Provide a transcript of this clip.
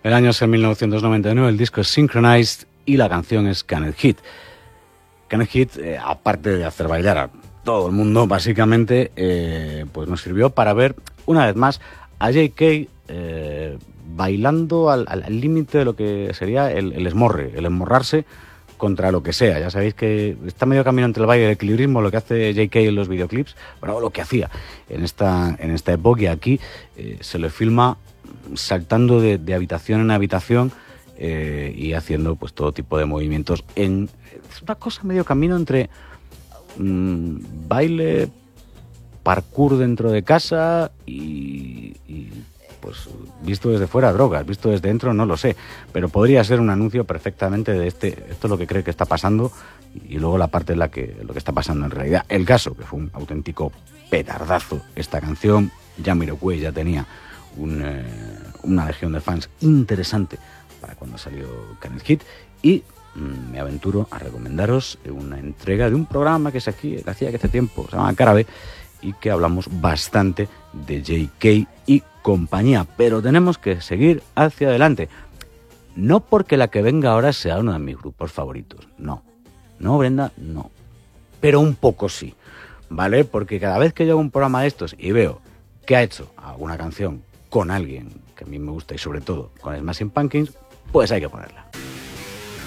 El año es el 1999, el disco es Synchronized y la canción es Canned Heat. Canned Heat, aparte de hacer bailar a todo el mundo, básicamente, pues nos sirvió para ver una vez más a J.K. Bailando al límite de lo que sería el esmorrarse contra lo que sea. Ya sabéis que está medio camino entre el baile y el equilibrismo, lo que hace J.K. en los videoclips, bueno, lo que hacía en esta época, y aquí se le filma saltando de habitación en habitación y haciendo pues todo tipo de movimientos. Es una cosa medio camino entre baile, parkour dentro de casa y pues visto desde fuera, drogas, visto desde dentro, no lo sé, pero podría ser un anuncio perfectamente de esto es lo que cree que está pasando y luego la parte en la que lo que está pasando en realidad. El caso, que fue un auténtico petardazo esta canción. Jamiroquai ya tenía una legión de fans interesante para cuando salió Canned Heat, y me aventuro a recomendaros una entrega de un programa que hacía hace tiempo, se llama Cara B, y que hablamos bastante de J.K. y compañía, pero tenemos que seguir hacia adelante. No porque la que venga ahora sea uno de mis grupos favoritos, no, Brenda, no, pero un poco sí, ¿vale? Porque cada vez que yo hago un programa de estos y veo que ha hecho alguna canción con alguien que a mí me gusta y sobre todo con Smashing Pumpkins, pues hay que ponerla.